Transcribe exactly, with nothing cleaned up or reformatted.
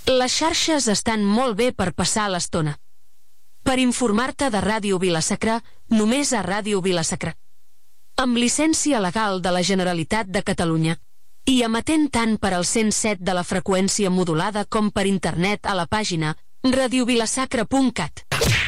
Les xarxes estan molt bé per passar l'estona. Per informar-te de Ràdio Vila-sacra, només a Ràdio Vila-sacra. Amb llicència legal de la Generalitat de Catalunya. I emetent tant per al cent set de la freqüència modulada com per internet a la pàgina radiovilasacra punt cat.